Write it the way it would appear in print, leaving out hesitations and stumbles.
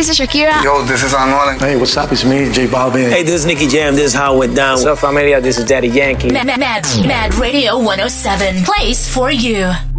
this is Shakira. Yo, this is Anuel. Hey, what's up? It's me, J Balvin. Hey, this is Nicky Jam. This is How It Went Down. What's up, familia? This is Daddy Yankee. Mad Radio 107. Place for you.